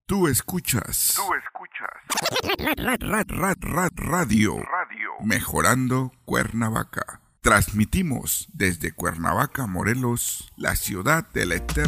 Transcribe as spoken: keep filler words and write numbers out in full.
Tú escuchas. Tú escuchas. Rad, rad, rad, rad, radio. Radio. Mejorando Cuernavaca. Transmitimos desde Cuernavaca, Morelos, la ciudad de la eterna